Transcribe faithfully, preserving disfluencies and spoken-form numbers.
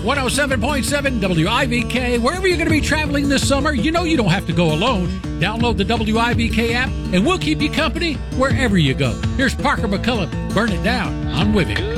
one oh seven point seven W I V K. Wherever you're going to be traveling this summer, you know you don't have to go alone. Download the W I V K app, and we'll keep you company wherever you go. Here's Parker McCullum. Burn it down on Wivik.